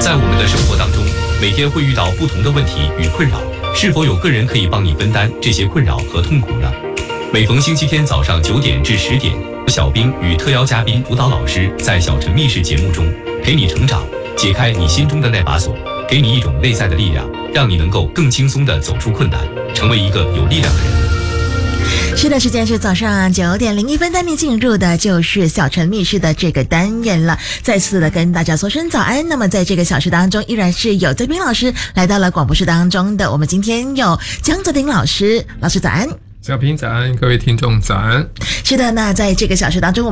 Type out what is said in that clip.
在我们的生活当中，每天会遇到不同的问题与困扰，是否有个人可以帮你分担这些困扰和痛苦呢？每逢星期天早上9点至10点，小兵与特邀嘉宾辅导老师在小陈密室节目中陪你成长，解开你心中的那把锁，给你一种内在的力量，让你能够更轻松地走出困难，成为一个有力量的人。 是的，时间是早上9点01分，带你进入的就是小陈密室的这个单元了。再次的跟大家说声早安。那么在这个小时当中，依然是有泽斌老师来到了广播室当中的。我们今天有江泽林老师，老师早安。 小平早安，各位听众早安。 是的，那在这个小时当中，